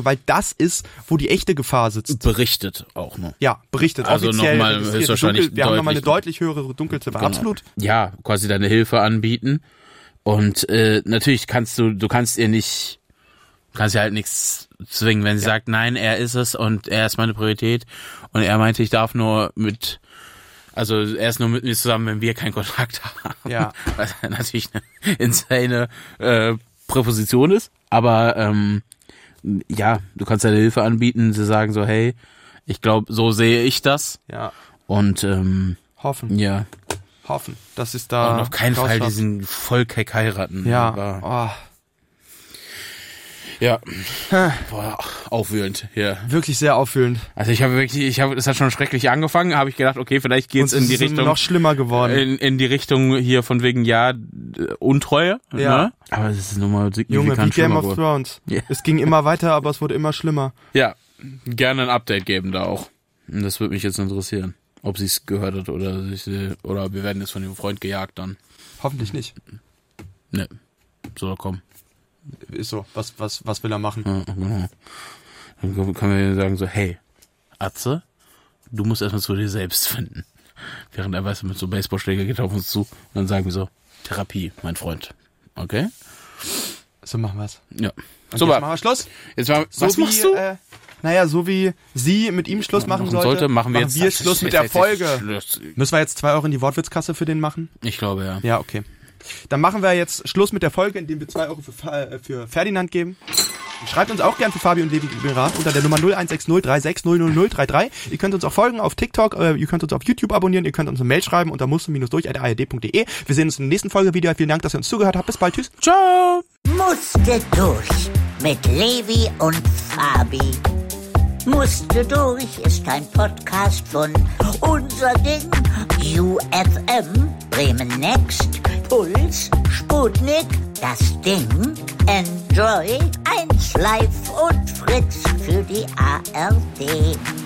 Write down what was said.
weil das ist, wo die echte Gefahr sitzt. Berichtet auch nur. Ja, berichtet. Also offiziell nochmal höchstwahrscheinlich wir haben nochmal eine deutlich höhere Dunkelziffer. Genau. Absolut. Ja, quasi deine Hilfe anbieten. Und natürlich kannst ihr halt nichts zwingen, wenn sie sagt, nein, er ist es und er ist meine Priorität und er meinte, ich darf er ist nur mit mir zusammen, wenn wir keinen Kontakt haben. Ja. Was natürlich eine insane Präposition ist, aber ja, du kannst deine Hilfe anbieten, sie sagen so, hey, ich glaube, so sehe ich das. Ja. Und hoffen. Ja. Hoffen. Das ist da. Und auf keinen Fall diesen Vollkeck heiraten. Ja. Ja. Boah, aufwühlend hier. Wirklich sehr aufwühlend. Also es hat schon schrecklich angefangen, habe ich gedacht, okay, vielleicht geht's in die Richtung. Noch schlimmer geworden. In die Richtung hier von wegen, Untreue. Ja. Ne? Aber es ist nun mal signifikant Junge, wie Game of geworden. Thrones. Ja. Es ging immer weiter, aber es wurde immer schlimmer. Ja. Gerne ein Update geben da auch. Und das würde mich jetzt interessieren. Ob sie es gehört hat oder wir werden jetzt von ihrem Freund gejagt dann. Hoffentlich nicht. Ne. Soll er kommen. Ist so. Was will er machen? Ja, genau. Dann kann man ja sagen so, hey, Atze, du musst erstmal zu dir selbst finden. Während er mit so Baseballschläger geht auf uns zu und dann sagen wir so, Therapie, mein Freund. Okay? So machen wir's. Ja. Und jetzt machen wir Schluss. Was machst du? So wie sie mit ihm Schluss machen sollte, machen wir jetzt Schluss mit der Folge. Schluss. Müssen wir jetzt 2 € in die Wortwitzkasse für den machen? Ich glaube, ja. Ja, okay. Dann machen wir jetzt Schluss mit der Folge, indem wir 2 € für Ferdinand geben. Schreibt uns auch gern für Fabi und Levi Rat unter der Nummer 016036000033. Ihr könnt uns auch folgen auf TikTok, ihr könnt uns auf YouTube abonnieren, ihr könnt uns eine Mail schreiben unter musste-durch@ard.de. Wir sehen uns in der nächsten Folge wieder. Vielen Dank, dass ihr uns zugehört habt. Bis bald. Tschüss. Ciao. Musste durch mit Levi und Fabi. Musste durch ist ein Podcast von unser Ding, UFM, Bremen Next, Puls, Sputnik, das Ding, Enjoy, 1Live und Fritz für die ARD.